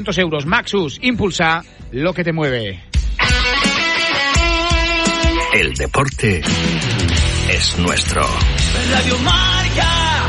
€. Maxus, impulsa lo que te mueve. El deporte es nuestro. Radio Marca.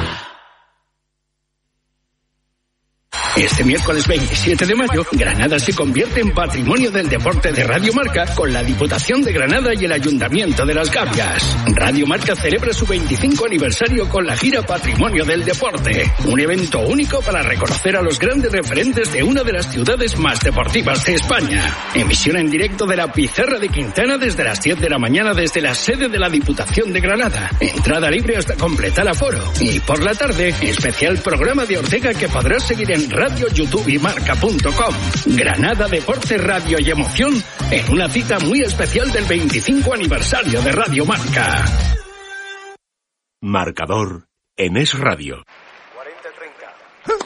Este miércoles 27 de mayo, Granada se convierte en Patrimonio del Deporte de Radio Marca con la Diputación de Granada y el Ayuntamiento de Las Gavias. Radio Marca celebra su 25 aniversario con la gira Patrimonio del Deporte, un evento único para reconocer a los grandes referentes de una de las ciudades más deportivas de España. Emisión en directo de la Pizarra de Quintana desde las 10 de la mañana desde la sede de la Diputación de Granada. Entrada libre hasta completar aforo. Y por la tarde, especial programa de Ortega que podrás seguir en Radio, YouTube y Marca.com. Granada, deporte, radio y emoción en una cita muy especial del 25 aniversario de Radio Marca. Marcador en Es Radio. 40-30.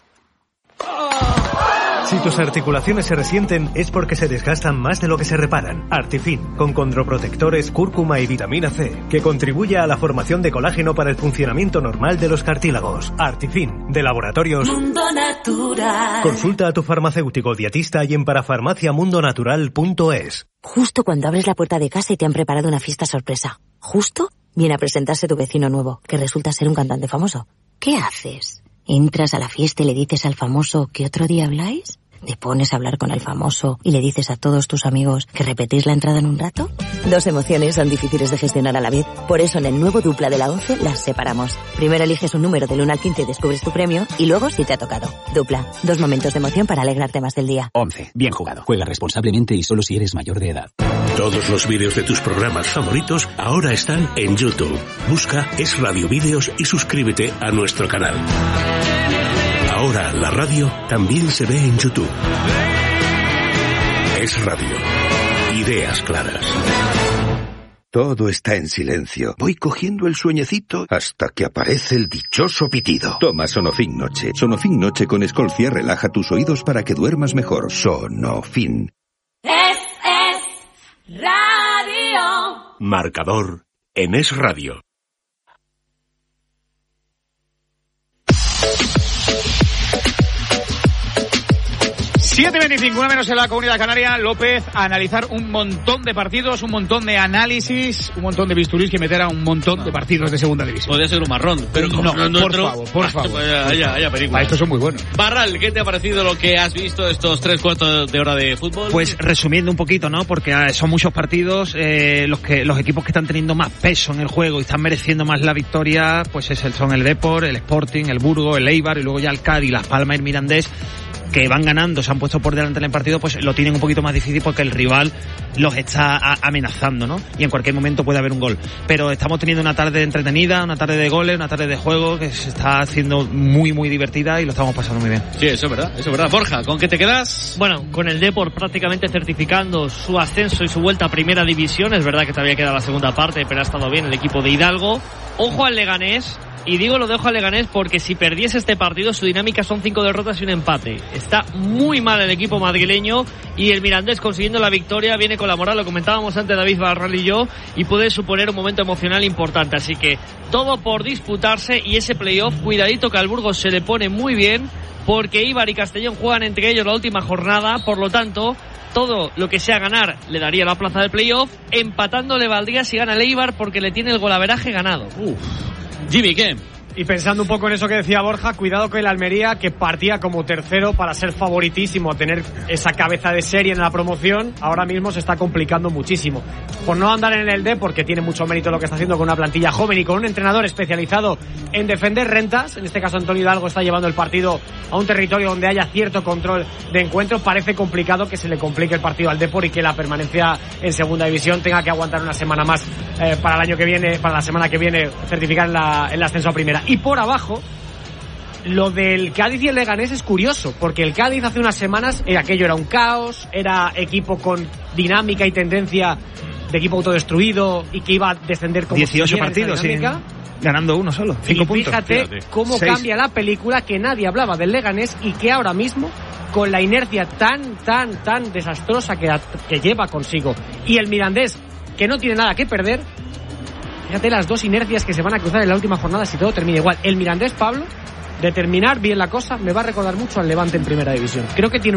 Si tus articulaciones se resienten es porque se desgastan más de lo que se reparan. Artifin, con condroprotectores, cúrcuma y vitamina C, que contribuye a la formación de colágeno para el funcionamiento normal de los cartílagos. Artifin, de Laboratorios Mundo Natural. Consulta a tu farmacéutico dietista y en parafarmaciamundonatural.es. Justo cuando abres la puerta de casa y te han preparado una fiesta sorpresa. Justo viene a presentarse tu vecino nuevo, que resulta ser un cantante famoso. ¿Qué haces? ¿Entras a la fiesta y le dices al famoso que otro día habláis? ¿Te pones a hablar con el famoso y le dices a todos tus amigos que repetís la entrada en un rato? Dos emociones son difíciles de gestionar a la vez. Por eso en el nuevo Dupla de la 11 las separamos. Primero eliges un número del 1 al 15 y descubres tu premio, y luego si te ha tocado. Dupla, dos momentos de emoción para alegrarte más del día. 11. Bien jugado. Juega responsablemente y solo si eres mayor de edad. Todos los vídeos de tus programas favoritos ahora están en YouTube. Busca Es Radio Vídeos y suscríbete a nuestro canal. Ahora la radio también se ve en YouTube. Es Radio. Ideas claras. Todo está en silencio. Voy cogiendo el sueñecito hasta que aparece el dichoso pitido. Toma Sonofin Noche. Sonofin Noche con Escolcia relaja tus oídos para que duermas mejor. Sonofin. Es Radio. Marcador en Es Radio. 7:25, una menos en la Comunidad Canaria. López, a analizar un montón de partidos, un montón de análisis, un montón de bisturís que meter a un montón de partidos de segunda división. Podría ser un marrón, pero como no, por favor. Pues haya películas. Estos son muy buenos. Barral, ¿qué te ha parecido lo que has visto estos 3/4 de hora de fútbol? Pues resumiendo un poquito, ¿no? Porque son muchos partidos, los equipos que están teniendo más peso en el juego y están mereciendo más la victoria, pues son el Depor, el Sporting, el Burgos, el Eibar y luego ya el Cádiz, Las Palmas y el Mirandés, que van ganando, se han puesto por delante en el partido, pues lo tienen un poquito más difícil porque el rival los está amenazando, ¿no? Y en cualquier momento puede haber un gol. Pero estamos teniendo una tarde entretenida, una tarde de goles, una tarde de juego que se está haciendo muy, muy divertida y lo estamos pasando muy bien. Sí, eso es verdad. Borja, ¿con qué te quedas? Bueno, con el Depor prácticamente certificando su ascenso y su vuelta a Primera División. Es verdad que todavía queda la segunda parte, pero ha estado bien el equipo de Hidalgo. Ojo al Leganés. Y digo lo de ojo al Leganés porque si perdiese este partido su dinámica son 5 derrotas y un empate. Está muy mal el equipo madrileño y el Mirandés consiguiendo la victoria viene con la moral, lo comentábamos antes David Barral y yo, y puede suponer un momento emocional importante. Así que todo por disputarse y ese playoff, cuidadito que al Burgos se le pone muy bien porque Eibar y Castellón juegan entre ellos la última jornada, por lo tanto todo lo que sea ganar le daría la plaza del playoff, empatando le valdría si gana el Eibar porque le tiene el golaveraje ganado. Jimmy, ¿qué? Y pensando un poco en eso que decía Borja, cuidado con el Almería, que partía como tercero para ser favoritísimo, tener esa cabeza de serie en la promoción, ahora mismo se está complicando muchísimo. Por no andar en el D, porque tiene mucho mérito lo que está haciendo con una plantilla joven y con un entrenador especializado en defender rentas, en este caso Antonio Hidalgo está llevando el partido a un territorio donde haya cierto control de encuentro. Parece complicado que se le complique el partido al Depor y que la permanencia en segunda división tenga que aguantar una semana más para el año que viene, para la semana que viene, certificar el ascenso a primera. Y por abajo, lo del Cádiz y el Leganés es curioso, porque el Cádiz hace unas semanas aquello era un caos, era equipo con dinámica y tendencia de equipo autodestruido y que iba a descender como 18 partidos, sí, ganando uno solo, 5 puntos. Fíjate cómo 6. Cambia la película, que nadie hablaba del Leganés y que ahora mismo, con la inercia tan desastrosa que lleva consigo, y el Mirandés, que no tiene nada que perder. Fíjate las dos inercias que se van a cruzar en la última jornada si todo termina igual. El Mirandés, Pablo, de terminar bien la cosa, me va a recordar mucho al Levante en primera división. Creo que tiene